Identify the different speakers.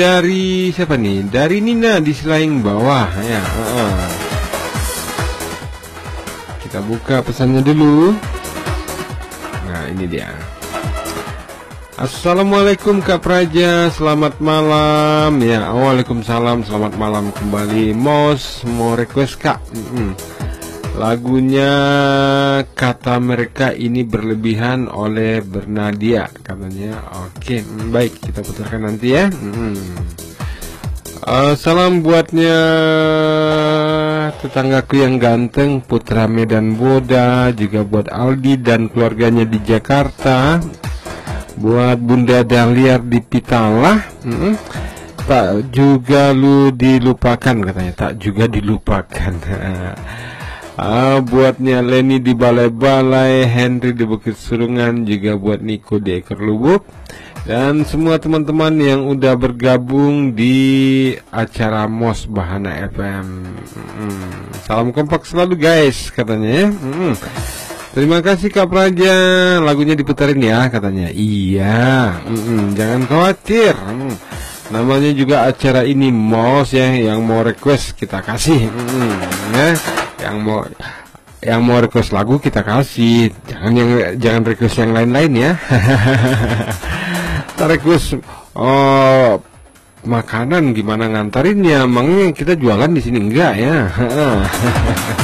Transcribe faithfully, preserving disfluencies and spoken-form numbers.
Speaker 1: Dari siapa nih? Dari Nina di Selaing bawah ya. Uh-uh. Kita buka pesannya dulu. Nah, ini dia. Assalamualaikum Kak Praja, selamat malam ya. Waalaikumsalam, selamat malam kembali. Mos mau request Kak. Mm-mm. Lagunya Kata Mereka Ini Berlebihan oleh Bernadia katanya. Oke, baik, kita putarkan nanti ya. hmm. uh, Salam buatnya tetanggaku yang ganteng, Putra Medan Boda. Juga buat Aldi dan keluarganya di Jakarta. Buat Bunda Dahlia di Pitalah. hmm. Tak juga lu dilupakan katanya. Tak juga dilupakan. Ah, buatnya Leni di Balai-Balai, Henry di Bukit Surungan, juga buat Niko di Ekor Lubuk, dan semua teman-teman yang udah bergabung di acara Mos Bahana F M. Hmm, salam kompak selalu guys katanya ya. Hmm. Terima kasih Kak Praja, lagunya diputarin ya katanya. Iya, hmm, jangan khawatir. Hmm. Namanya juga acara ini Mos ya, yang mau request kita kasih. Hmm, ya. Yang mau yang mau request lagu kita kasih, jangan yang jangan request yang lain-lain ya. Kita request oh makanan gimana ngantarinnya, emangnya kita jualan di sini enggak ya.